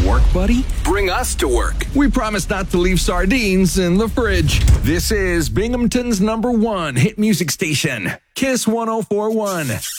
work, buddy? Bring us to work. We promise not to leave sardines in the fridge. This is Binghamton's #1 hit music station, Kiss 104.1.